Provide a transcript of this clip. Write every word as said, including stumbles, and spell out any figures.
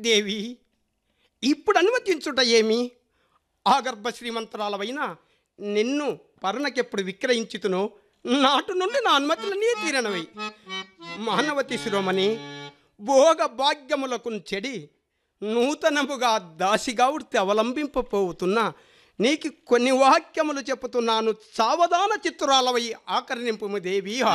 దేవి, ఇప్పుడు అనుమతించుట ఏమి? ఆగర్భ శ్రీమంతరాలవైన నిన్ను పర్ణకెప్పుడు విక్రయించుతునో నాటు నుండి నా అనుమతులన్నీ తీరనవై. మానవతి శిరోమణి, భోగ భాగ్యములకు చెడి నూతనముగా దాసిగా వృత్తి అవలంబింపపోతున్నా నీకు కొన్ని వాక్యములు చెప్పుతున్నాను. సావధాన చిత్తురాలవై ఆకర్ణింపుము దేవి.